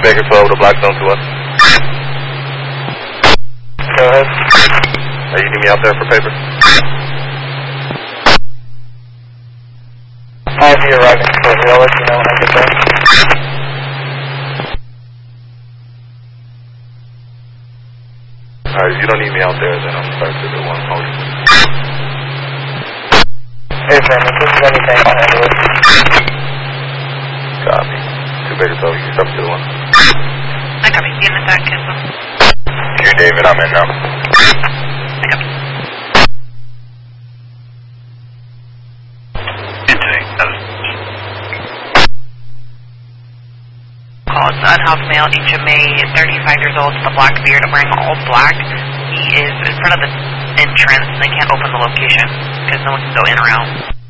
Baker 12 to Black Zone to us. Go ahead. You need me out there for paper? I'll be arriving shortly. I'll let you know when I get there. Alright, if you don't need me out there, then I'm sorry to the one hold. Hey, Sam, if this is anything, I'll handle it. Copy. 2 Baker 12, you can step to the one. I copy. Get in the back, cancel. Q David, I'm in now. I copy. It's unhoused male, HMA, 35 years old, with a black beard, wearing all black. He is in front of the entrance, and they can't open the location because no one can go in or out.